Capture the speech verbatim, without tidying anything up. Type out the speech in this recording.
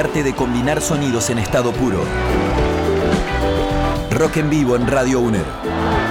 arte de combinar sonidos en estado puro. Rock en vivo en Radio UNER.